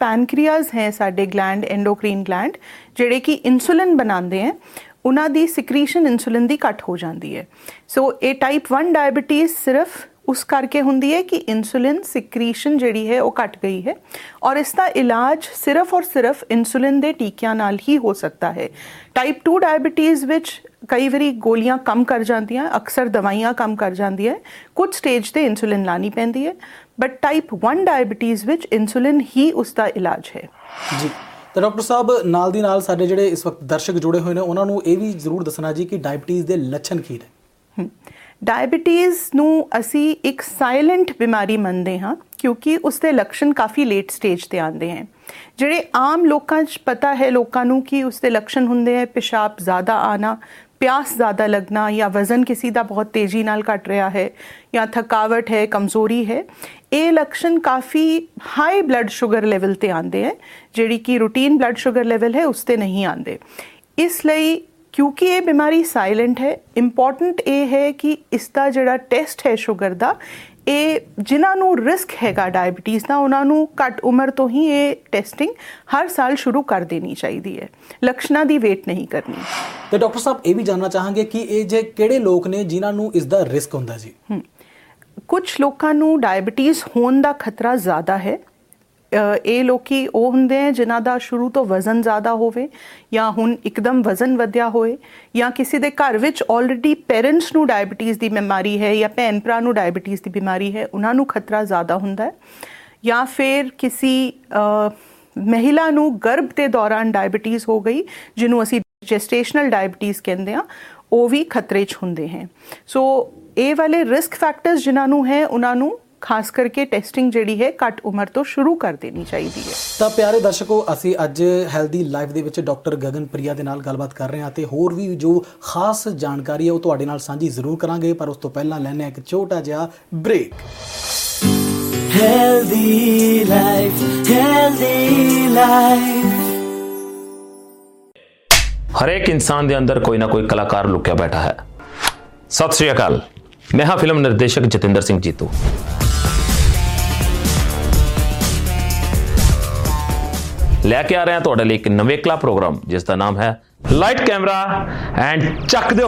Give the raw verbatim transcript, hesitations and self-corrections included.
ਪੈਨਕ੍ਰੀਆਜ਼ ਹੈ ਸਾਡੇ gland, ਐਂਡੋਕ੍ਰੀਨ gland, ਜਿਹੜੇ ਕਿ ਇਨਸੂਲਿਨ ਬਣਾਉਂਦੇ ਹੈ, ਉਹਨਾਂ ਦੀ ਸਿਕਰੀਸ਼ਨ ਇਨਸੂਲਿਨ ਦੀ ਘੱਟ ਹੋ ਜਾਂਦੀ ਹੈ। ਸੋ ਇਹ ਟਾਈਪ वन ਡਾਇਬਟੀਜ਼ ਸਿਰਫ ਉਸ ਕਰਕੇ ਹੁੰਦੀ ਹੈ ਕਿ ਇਨਸੂਲਿਨ ਸਿਕਰੀਸ਼ਨ ਜਿਹੜੀ ਹੈ ਉਹ ਘਟ ਗਈ ਹੈ, ਔਰ ਇਸ ਦਾ ਇਲਾਜ ਸਿਰਫ ਔਰ ਸਿਰਫ ਇਨਸੂਲਿਨ ਦੇ ਟੀਕਿਆਂ ਨਾਲ ਹੀ ਹੋ ਸਕਦਾ ਹੈ। ਟਾਈਪ टू ਡਾਇਬਟੀਜ਼ ਵਿੱਚ ਕਈ ਵਾਰੀ ਗੋਲੀਆਂ ਕੰਮ ਕਰ ਜਾਂਦੀਆਂ, ਅਕਸਰ ਦਵਾਈਆਂ ਕੰਮ ਕਰ ਜਾਂਦੀਆਂ, ਕੁਝ ਸਟੇਜ ਤੇ ਇਨਸੂਲਿਨ ਲਾਣੀ ਪੈਂਦੀ ਹੈ, ਬਟ ਟਾਈਪ वन ਡਾਇਬਟੀਜ਼ ਵਿੱਚ ਇਨਸੂਲਿਨ ਹੀ ਉਸ ਦਾ ਇਲਾਜ ਹੈ। ਜੀ ਤਾਂ ਡਾਕਟਰ ਸਾਹਿਬ, ਨਾਲ ਦੀ ਨਾਲ ਸਾਡੇ ਜਿਹੜੇ ਇਸ ਵਕਤ ਦਰਸ਼ਕ ਜੁੜੇ ਹੋਏ ਨੇ ਉਹਨਾਂ ਨੂੰ ਇਹ ਵੀ ਜ਼ਰੂਰ ਦੱਸਣਾ ਜੀ ਕਿ ਡਾਇਬਟੀਜ਼ ਦੇ ਲੱਛਣ ਕੀ ਨੇ। ਡਾਇਬਟੀਜ਼ ਨੂੰ ਅਸੀਂ ਇੱਕ ਸਾਇਲੈਂਟ ਬਿਮਾਰੀ ਮੰਨਦੇ ਹਾਂ ਕਿਉਂਕਿ ਉਸਦੇ ਲੱਛਣ ਕਾਫੀ ਲੇਟ ਸਟੇਜ ਤੇ ਆਉਂਦੇ ਹਨ। ਜਿਹੜੇ ਆਮ ਲੋਕਾਂ 'ਚ ਪਤਾ ਹੈ ਲੋਕਾਂ ਨੂੰ ਕਿ ਉਸਦੇ ਲੱਛਣ ਹੁੰਦੇ ਹੈ ਪਿਸ਼ਾਬ ਜ਼ਿਆਦਾ ਆਣਾ, ਪਿਆਸ ਜ਼ਿਆਦਾ ਲੱਗਣਾ, ਜਾਂ ਵਜ਼ਨ ਕਿਸੇ ਦਾ ਬਹੁਤ ਤੇਜ਼ੀ ਨਾਲ ਘਟ ਰਿਹਾ ਹੈ, ਜਾਂ ਥਕਾਵਟ ਹੈ, ਕਮਜ਼ੋਰੀ ਹੈ। ਇਹ ਲੱਛਣ ਕਾਫੀ ਹਾਈ ਬਲੱਡ ਸ਼ੂਗਰ ਲੈਵਲ ਤੇ ਆਉਂਦੇ ਹੈ, ਜਿਹੜੀ ਕਿ ਰੂਟੀਨ ਬਲੱਡ ਸ਼ੂਗਰ ਲੈਵਲ ਹੈ ਉਸ ਤੇ ਨਹੀਂ ਆਉਂਦੇ। ਇਸ ਲਈ ਕਿਉਂਕਿ ਇਹ ਬਿਮਾਰੀ ਸਾਇਲੈਂਟ ਹੈ, ਇੰਪੋਰਟੈਂਟ ਇਹ ਹੈ ਕਿ ਇਸ ਦਾ ਜਿਹੜਾ ਟੈਸਟ ਹੈ ਸ਼ੂਗਰ ਦਾ, ਇਹ ਜਿਨ੍ਹਾਂ ਨੂੰ ਰਿਸਕ ਹੈਗਾ ਡਾਇਬਟੀਜ਼ ਦਾ ਉਹਨਾਂ ਨੂੰ ਘੱਟ ਉਮਰ ਤੋਂ ਹੀ ਇਹ ਟੈਸਟਿੰਗ ਹਰ ਸਾਲ ਸ਼ੁਰੂ ਕਰ ਦੇਣੀ ਚਾਹੀਦੀ ਹੈ, ਲੱਛਣਾਂ ਦੀ ਵੇਟ ਨਹੀਂ ਕਰਨੀ। ਤੇ ਡਾਕਟਰ ਸਾਹਿਬ ਇਹ ਵੀ ਜਾਣਨਾ ਚਾਹਾਂਗੇ ਕਿ ਇਹ ਜੇ ਕਿਹੜੇ ਲੋਕ ਨੇ ਜਿਨ੍ਹਾਂ ਨੂੰ ਇਸ ਦਾ ਰਿਸਕ ਹੁੰਦਾ ਜੀ? ਕੁਝ ਲੋਕਾਂ ਨੂੰ ਡਾਇਬਟੀਜ਼ ਹੋਣ ਦਾ ਖਤਰਾ ਜ਼ਿਆਦਾ ਹੈ। ਇਹ ਲੋਕੀ ਉਹ ਹੁੰਦੇ ਹੈ ਜਿਨ੍ਹਾਂ ਦਾ ਸ਼ੁਰੂ ਤੋਂ ਵਜ਼ਨ ਜ਼ਿਆਦਾ ਹੋਵੇ, ਜਾਂ ਹੁਣ ਇੱਕਦਮ ਵਜ਼ਨ ਵਧਿਆ ਹੋਏ, ਜਾਂ ਕਿਸੇ ਦੇ ਘਰ ਵਿੱਚ ਆਲਰੇਡੀ ਪੇਰੈਂਟਸ ਨੂੰ ਡਾਇਬਟੀਜ਼ ਦੀ ਬਿਮਾਰੀ ਹੈ, ਜਾਂ ਭੈਣ ਭਰਾ ਨੂੰ ਡਾਇਬਟੀਜ਼ ਦੀ ਬਿਮਾਰੀ ਹੈ, ਉਹਨਾਂ ਨੂੰ ਖਤਰਾ ਜ਼ਿਆਦਾ ਹੁੰਦਾ ਹੈ। ਜਾਂ ਫਿਰ ਕਿਸੇ ਮਹਿਲਾ ਨੂੰ ਗਰਭ ਦੇ ਦੌਰਾਨ ਡਾਇਬਟੀਜ਼ ਹੋ ਗਈ, ਜਿਹਨੂੰ ਅਸੀਂ ਜੈਸਟੇਸ਼ਨਲ ਡਾਇਬਟੀਜ਼ ਕਹਿੰਦੇ ਹਾਂ, ਉਹ ਵੀ ਖਤਰੇ 'ਚ ਹੁੰਦੇ ਹੈ। ਸੋ ਇਹ ਵਾਲੇ ਰਿਸਕ ਫੈਕਟਰਸ ਜਿਨ੍ਹਾਂ ਨੂੰ ਹੈ ਉਹਨਾਂ ਨੂੰ ਖਾਸ ਕਰਕੇ ਟੈਸਟਿੰਗ ਜਿਹੜੀ ਹੈ ਘੱਟ ਉਮਰ ਤੋਂ ਸ਼ੁਰੂ ਕਰ ਦੇਣੀ ਚਾਹੀਦੀ ਹੈ। ਤਾਂ ਪਿਆਰੇ ਦਰਸ਼ਕੋ, ਅਸੀਂ ਅੱਜ ਹੈਲਦੀ ਲਾਈਫ ਦੇ ਵਿੱਚ ਡਾਕਟਰ ਗਗਨਪ੍ਰਿਆ ਦੇ ਨਾਲ ਗੱਲਬਾਤ ਕਰ ਰਹੇ ਹਾਂ ਤੇ ਹੋਰ ਵੀ ਜੋ ਖਾਸ ਜਾਣਕਾਰੀ ਹੈ ਉਹ ਤੁਹਾਡੇ ਨਾਲ ਸਾਂਝੀ ਜ਼ਰੂਰ ਕਰਾਂਗੇ, ਪਰ ਉਸ ਤੋਂ ਪਹਿਲਾਂ ਲੈਣੇ ਇੱਕ ਛੋਟਾ ਜਿਹਾ break. Healthy life, healthy life. ਹਰੇਕ ਇਨਸਾਨ ਦੇ ਅੰਦਰ ਕੋਈ ਨਾ ਕੋਈ ਕਲਾਕਾਰ ਲੁਕਿਆ ਬੈਠਾ ਹੈ। ਸਤਿ ਸ਼੍ਰੀ ਅਕਾਲ, ਮੈਂ ਹਾਂ ਫਿਲਮ ਨਿਰਦੇਸ਼ਕ ਜਤਿੰਦਰ ਸਿੰਘ ਜੀਤੂ। ਲੈ ਕੇ ਆ ਰਹੇ ਹਾਂ ਤੁਹਾਡੇ ਲਈ ਇੱਕ ਨਵੇਕਲਾ ਪ੍ਰੋਗਰਾਮ ਜਿਸ ਦਾ ਨਾਮ ਹੈ ਲਾਈਟ ਕੈਮਰਾ ਐਂਡ ਚੱਕ ਦਿਓ